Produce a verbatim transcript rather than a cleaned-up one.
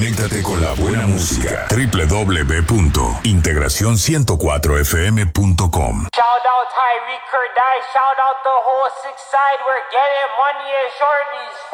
Conéctate con la buena música. doble u doble u doble u punto integración ciento cuatro f m punto com. Shout out Tyreek Kerdai, shout out the whole six side, we're getting money and shorties.